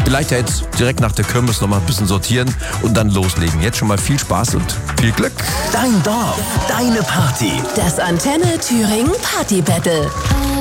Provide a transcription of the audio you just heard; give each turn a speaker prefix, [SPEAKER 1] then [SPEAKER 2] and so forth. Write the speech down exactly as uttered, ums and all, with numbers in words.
[SPEAKER 1] Vielleicht ja jetzt direkt nach der Kirmes noch mal ein bisschen sortieren und dann loslegen. Jetzt schon mal viel Spaß und viel Glück.
[SPEAKER 2] Dein Dorf, deine Party.
[SPEAKER 3] Das Antenne Thüringen Party Battle.